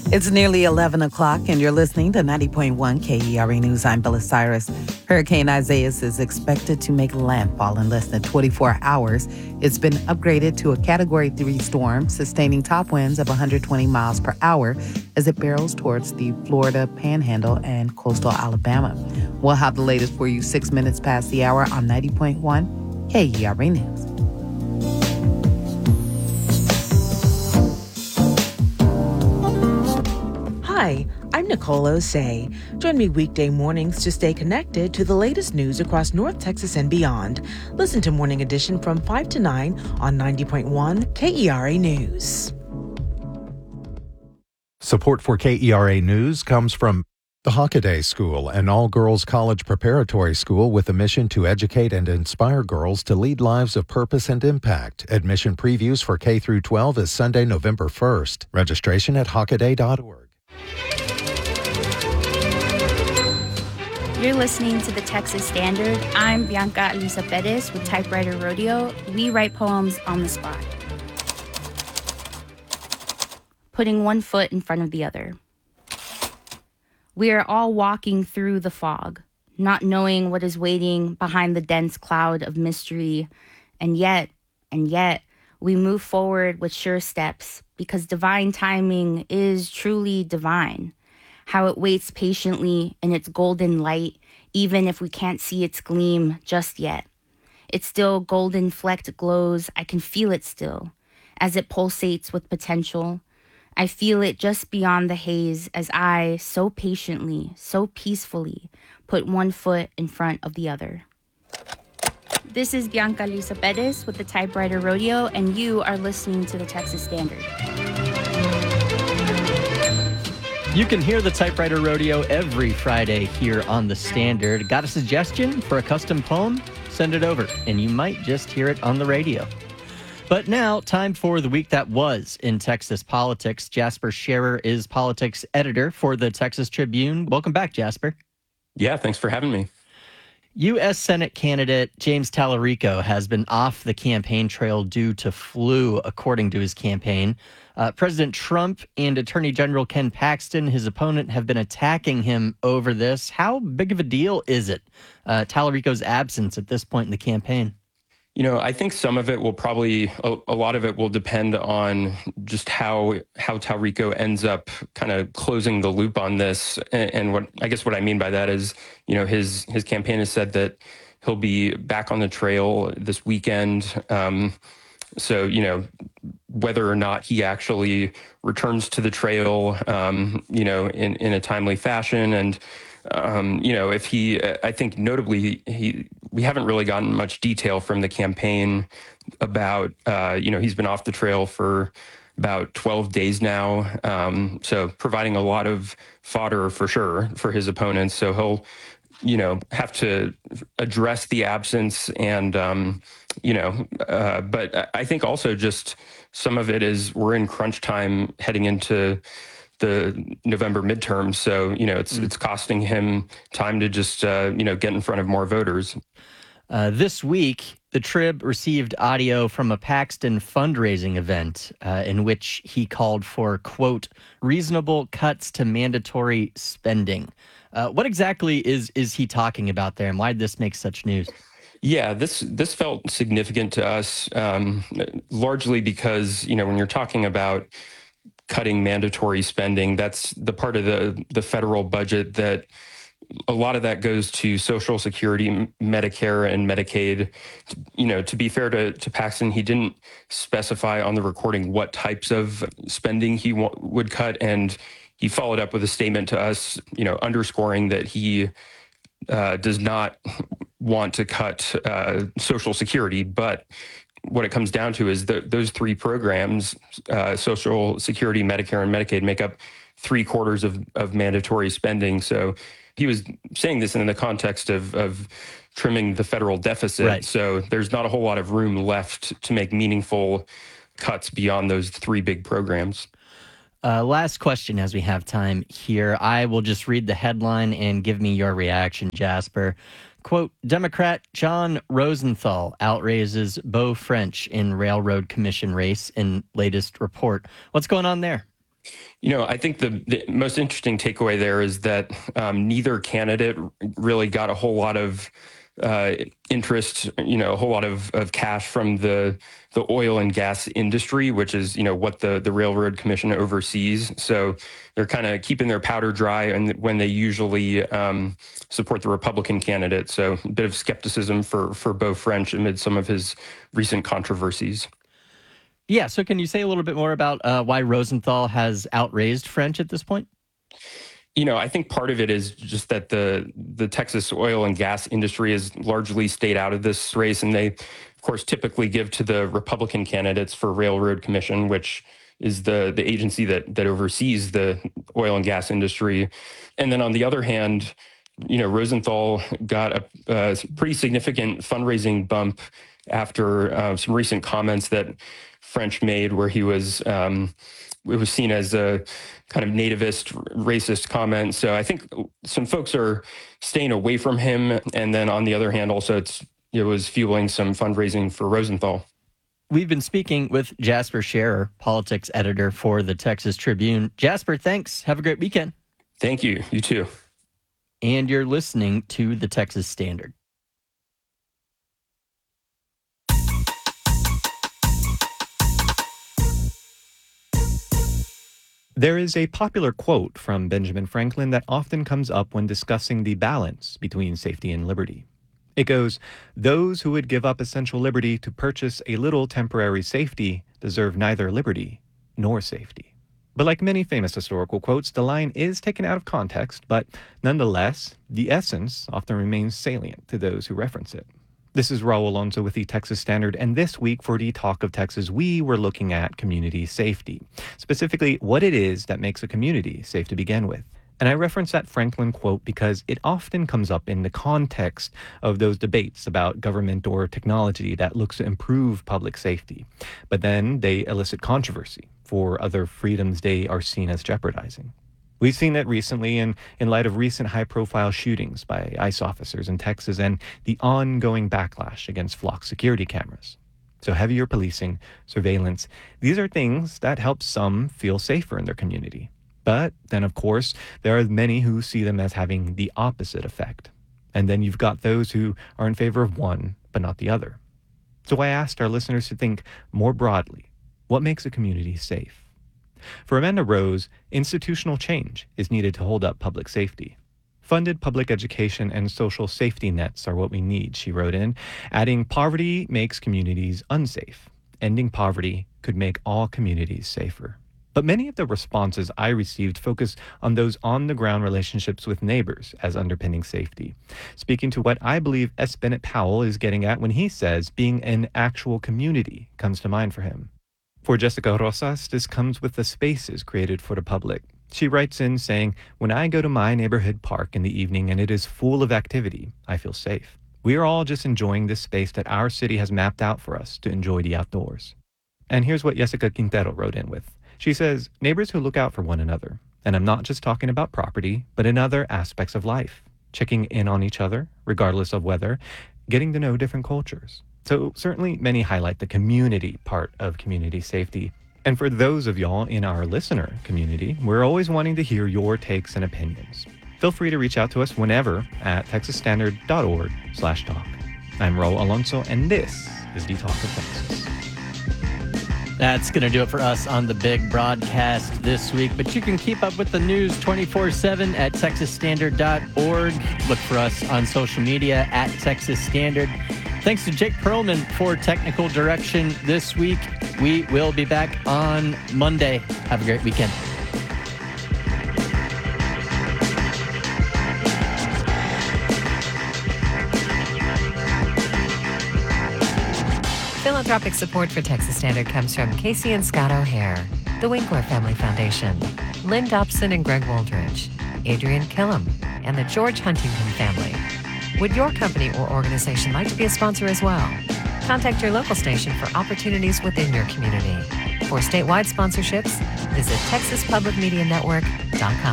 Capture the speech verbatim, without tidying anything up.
It's nearly eleven o'clock, and you're listening to ninety point one K E R A News. I'm Bella Cyrus. Hurricane Isaias is expected to make landfall in less than twenty-four hours. It's been upgraded to a Category three storm, sustaining top winds of one hundred twenty miles per hour as it barrels towards the Florida Panhandle and coastal Alabama. We'll have the latest for you six minutes past the hour on ninety point one K E R A News. Hi, I'm Nicole Osei. Join me weekday mornings to stay connected to the latest news across North Texas and beyond. Listen to Morning Edition from five to nine on ninety point one K E R A News. Support for K E R A News comes from the Hockaday School, an all-girls college preparatory school with a mission to educate and inspire girls to lead lives of purpose and impact. Admission previews for K through twelve is Sunday, November first. Registration at hockaday dot org. You're listening to the Texas Standard. I'm Bianca Elisa Perez with Typewriter Rodeo. We write poems on the spot, putting one foot in front of the other. We are all walking through the fog, not knowing what is waiting behind the dense cloud of mystery. And yet, and yet, we move forward with sure steps because divine timing is truly divine. How it waits patiently in its golden light, even if we can't see its gleam just yet. It still golden flecked glows. I can feel it still as it pulsates with potential. I feel it just beyond the haze as I, so patiently, so peacefully, put one foot in front of the other. This is Bianca Lisa Perez with the Typewriter Rodeo, and you are listening to the Texas Standard. You can hear the Typewriter Rodeo every Friday here on The Standard. Got a suggestion for a custom poem? Send it over, and you might just hear it on the radio. But now, time for the week that was in Texas politics. Jasper Scherer is politics editor for the Texas Tribune. Welcome back, Jasper. Yeah, thanks for having me. U S Senate candidate James Tallarico has been off the campaign trail due to flu, according to his campaign. Uh, President Trump and Attorney General Ken Paxton, his opponent, have been attacking him over this. How big of a deal is it, uh, Tallarico's absence at this point in the campaign? You know, I think some of it will probably, a, a lot of it will depend on just how how Tallarico ends up kind of closing the loop on this. And, and what I guess what I mean by that is, you know, his his campaign has said that he'll be back on the trail this weekend. Um, so, you know, whether or not he actually returns to the trail, um, you know, in, in a timely fashion. And, um, you know, if he, I think notably, he, we haven't really gotten much detail from the campaign about, uh, you know, he's been off the trail for about twelve days now. Um, so providing a lot of fodder for sure for his opponents. So he'll, you know, have to address the absence and, um, you know, uh, but I think also just some of it is we're in crunch time heading into the November midterms. So, you know, it's mm. it's costing him time to just, uh, you know, get in front of more voters. Uh, this week, the Trib received audio from a Paxton fundraising event uh, in which he called for, quote, reasonable cuts to mandatory spending. Uh, what exactly is is he talking about there, and why did this make such news? Yeah, this this felt significant to us, um, largely because, you know, when you're talking about cutting mandatory spending, that's the part of the, the federal budget that a lot of that goes to Social Security, Medicare, and Medicaid. You know, to be fair to, to Paxton, he didn't specify on the recording what types of spending he w- would cut, and he followed up with a statement to us, you know, underscoring that he uh, does not want to cut uh, Social Security, but what it comes down to is that those three programs, uh, Social Security, Medicare, and Medicaid, make up three quarters of, of mandatory spending. So he was saying this in the context of, of trimming the federal deficit. Right. So there's not a whole lot of room left to make meaningful cuts beyond those three big programs. Uh, last question as we have time here. I will just read the headline and give me your reaction, Jasper. Quote, Democrat John Rosenthal outraises Beau French in Railroad Commission race in latest report. What's going on there? You know, I think the, the most interesting takeaway there is that um, neither candidate really got a whole lot of uh, interest, you know, a whole lot of, of cash from the the oil and gas industry, which is, you know, what the, the Railroad Commission oversees. So they're kind of keeping their powder dry and when they usually um, support the Republican candidate. So a bit of skepticism for, for Beau French amid some of his recent controversies. Yeah, so can you say a little bit more about uh, why Rosenthal has outraised French at this point? You know, I think part of it is just that the the Texas oil and gas industry has largely stayed out of this race, and they, of course, typically give to the Republican candidates for Railroad Commission, which is the the agency that that oversees the oil and gas industry. And then on the other hand, you know, Rosenthal got a, a pretty significant fundraising bump after uh, some recent comments that French made, where he was um, it was seen as a kind of nativist, racist comment. So I think some folks are staying away from him. And then on the other hand, also it's it was fueling some fundraising for Rosenthal. We've been speaking with Jasper Scherer, politics editor for the Texas Tribune. Jasper, thanks. Have a great weekend. Thank you. You too. And you're listening to the Texas Standard. There is a popular quote from Benjamin Franklin that often comes up when discussing the balance between safety and liberty. It goes, "Those who would give up essential liberty to purchase a little temporary safety deserve neither liberty nor safety." But like many famous historical quotes, the line is taken out of context, but nonetheless, the essence often remains salient to those who reference it. This is Raul Alonso with the Texas Standard, and this week for the Talk of Texas, we were looking at community safety, specifically what it is that makes a community safe to begin with. And I reference that Franklin quote because it often comes up in the context of those debates about government or technology that looks to improve public safety. But then they elicit controversy for other freedoms they are seen as jeopardizing. We've seen that recently in, in light of recent high-profile shootings by ICE officers in Texas and the ongoing backlash against flock security cameras. So heavier policing, surveillance, these are things that help some feel safer in their community. But then, of course, there are many who see them as having the opposite effect. And then you've got those who are in favor of one, but not the other. So I asked our listeners to think more broadly, what makes a community safe? For Amanda Rose, institutional change is needed to hold up public safety. Funded public education and social safety nets are what we need, she wrote in, adding poverty makes communities unsafe. Ending poverty could make all communities safer. But many of the responses I received focus on those on-the-ground relationships with neighbors as underpinning safety, speaking to what I believe S. Bennett Powell is getting at when he says being an actual community comes to mind for him. For Jessica Rosas, this comes with the spaces created for the public. She writes in saying, "When I go to my neighborhood park in the evening and it is full of activity, I feel safe. We are all just enjoying this space that our city has mapped out for us to enjoy the outdoors." And here's what Jessica Quintero wrote in with. She says, "Neighbors who look out for one another. And I'm not just talking about property, but in other aspects of life. Checking in on each other, regardless of weather, getting to know different cultures." So certainly many highlight the community part of community safety. And for those of y'all in our listener community, we're always wanting to hear your takes and opinions. Feel free to reach out to us whenever at texasstandard.org slash talk. I'm Raul Alonso, and this is the Talk of Texas. That's going to do it for us on the big broadcast this week, but you can keep up with the news twenty-four seven at texas standard dot org. Look for us on social media at Texas Standard. Thanks to Jake Perlman for technical direction this week. We will be back on Monday. Have a great weekend. Philanthropic support for Texas Standard comes from Casey and Scott O'Hare, the Winkler Family Foundation, Lynn Dobson and Greg Wooldridge, Adrian Killam, and the George Huntington family. Would your company or organization like to be a sponsor as well? Contact your local station for opportunities within your community. For statewide sponsorships, visit texas public media network dot com.